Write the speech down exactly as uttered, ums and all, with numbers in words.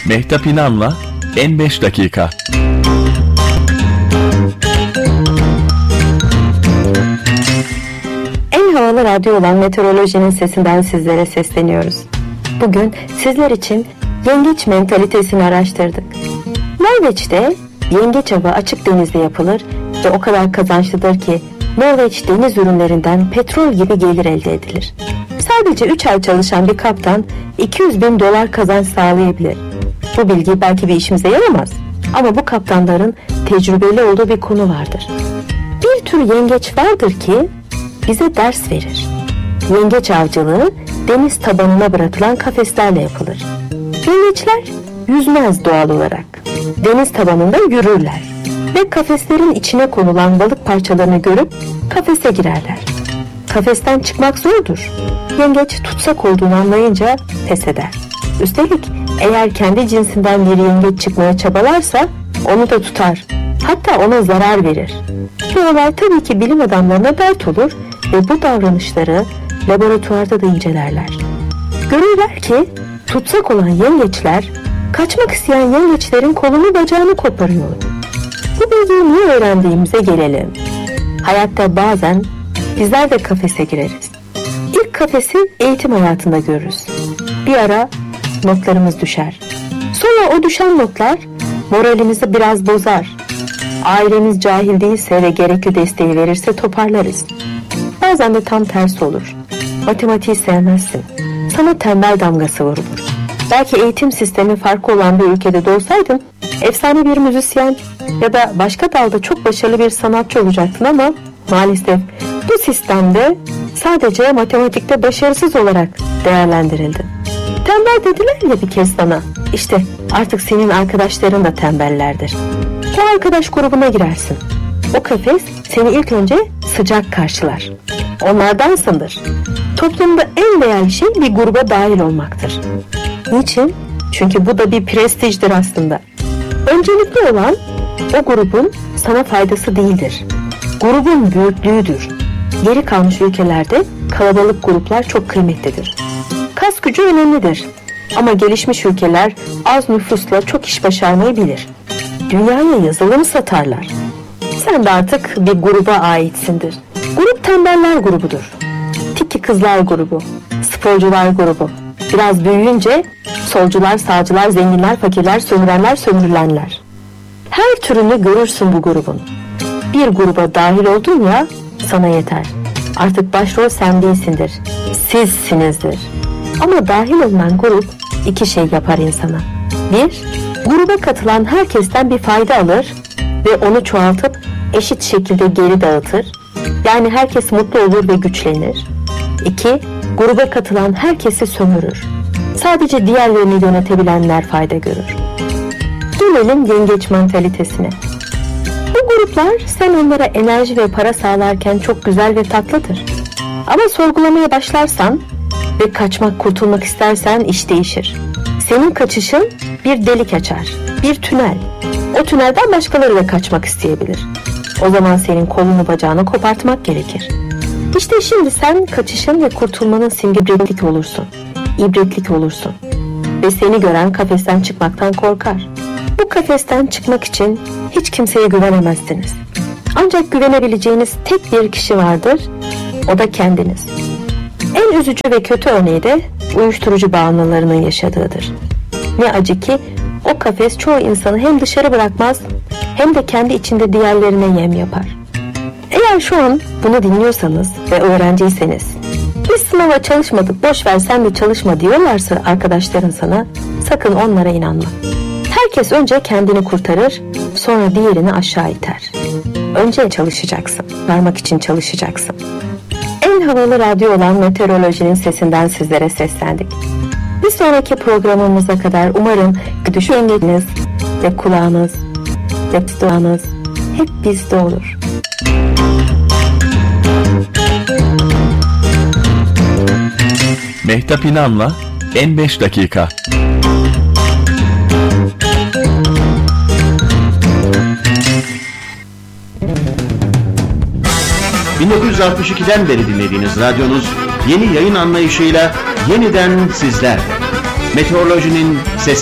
Mehtap İnan'la En beş dakika. En havalı radyo olan Meteoroloji'nin sesinden sizlere sesleniyoruz. Bugün sizler için yengeç mentalitesini araştırdık. Norveç'te yengeç avı açık denizde yapılır ve o kadar kazançlıdır ki Norveç deniz ürünlerinden petrol gibi gelir elde edilir. Sadece üç ay çalışan bir kaptan iki yüz bin dolar kazanç sağlayabilir. Bu bilgi belki bir işimize yaramaz ama bu kaptanların tecrübeli olduğu bir konu vardır. Bir tür yengeç vardır ki bize ders verir. Yengeç avcılığı deniz tabanına bırakılan kafeslerle yapılır. Yengeçler yüzmez doğal olarak. Deniz tabanında yürürler ve kafeslerin içine konulan balık parçalarını görüp kafese girerler. Kafesten çıkmak zordur. Yengeç tutsak olduğunu anlayınca pes eder. Üstelik eğer kendi cinsinden bir yengeç çıkmaya çabalarsa onu da tutar. Hatta ona zarar verir. Bu olay tabii ki bilim adamlarına dert olur ve bu davranışları laboratuvarda da incelerler. Görürler ki tutsak olan yengeçler kaçmak isteyen yengeçlerin kolunu bacağını koparıyor. Bu bilgiyi niye öğrendiğimize gelelim. Hayatta bazen bizler de kafese gireriz. İlk kafesi eğitim hayatında görürüz. Bir ara notlarımız düşer. Sonra o düşen notlar moralimizi biraz bozar. Ailemiz cahil değilse ve gerekli desteği verirse toparlarız. Bazen de tam tersi olur. Matematiği sevmezsin. Sana tembel damgası vurulur. Belki eğitim sistemi farklı olan bir ülkede doğsaydın efsane bir müzisyen ya da başka dalda çok başarılı bir sanatçı olacaktın ama maalesef bu sistemde sadece matematikte başarısız olarak değerlendirildin. Tembel dediler ya bir kez sana. İşte artık senin arkadaşların da tembellerdir. O arkadaş grubuna girersin. O kafes seni ilk önce sıcak karşılar. Onlardansındır. Toplumda en değerli şey bir gruba dahil olmaktır. Niçin? Çünkü bu da bir prestijdir aslında. Öncelikli olan o grubun sana faydası değildir. Grubun büyüklüğüdür. Geri kalmış ülkelerde kalabalık gruplar çok kıymetlidir. Kas gücü önemlidir. Ama gelişmiş ülkeler az nüfusla çok iş başarmayı bilir. Dünyaya yazılım satarlar. Sen de artık bir gruba aitsindir. Grup tembeller grubudur. Tiki kızlar grubu, sporcular grubu. Biraz büyüyünce solcular, sağcılar, zenginler, fakirler, sömürenler, sömürülenler. Her türünü görürsün bu grubun. Bir gruba dahil oldun ya sana yeter. Artık başrol sen değilsindir. Sizsinizdir. Ama dahil olunan grup iki şey yapar insana. Bir, gruba katılan herkesten bir fayda alır ve onu çoğaltıp eşit şekilde geri dağıtır. Yani herkes mutlu olur ve güçlenir. İki, gruba katılan herkesi sömürür. Sadece diğerlerini yönetebilenler fayda görür. Gelelim yengeç mantalitesine. Bu gruplar sen onlara enerji ve para sağlarken çok güzel ve tatlıdır. Ama sorgulamaya başlarsan ve kaçmak, kurtulmak istersen iş değişir. Senin kaçışın bir delik açar, bir tünel. O tünelden başkaları da kaçmak isteyebilir. O zaman senin kolunu bacağını kopartmak gerekir. İşte şimdi sen kaçışın ve kurtulmanın simgelik olursun. İbretlik olursun. Ve seni gören kafesten çıkmaktan korkar. Bu kafesten çıkmak için hiç kimseye güvenemezsiniz. Ancak güvenebileceğiniz tek bir kişi vardır. O da kendiniz. En üzücü ve kötü örneği de uyuşturucu bağımlılarının yaşadığıdır. Ne acı ki o kafes çoğu insanı hem dışarı bırakmaz hem de kendi içinde diğerlerine yem yapar. Eğer şu an bunu dinliyorsanız ve öğrenciyseniz, biz sınava çalışmadık, boş ver sen de çalışma diyorlarsa arkadaşların sana, sakın onlara inanma. Herkes önce kendini kurtarır, sonra diğerini aşağı iter. Önce çalışacaksın, varmak için çalışacaksın. En havalı radyo olan Meteoroloji'nin sesinden sizlere seslendik. Bir sonraki programımıza kadar umarım düşünceniz ve kulağınız ve duanız hep bizde olur. Mehtap İnan'la En beş dakika. bin dokuz yüz altmış ikiden beri dinlediğiniz radyonuz yeni yayın anlayışıyla yeniden sizlerle. Meteorolojinin sesi.